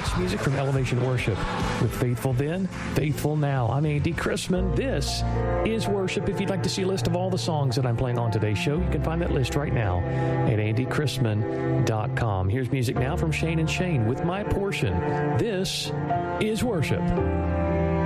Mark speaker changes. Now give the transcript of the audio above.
Speaker 1: It's music from Elevation Worship with Faithful Then, Faithful Now. I'm Andy Chrisman. This is Worship. If you'd like to see a list of all the songs that I'm playing on today's show, you can find that list right now at andychrisman.com. Here's music now from Shane and Shane with My Portion. This is Worship.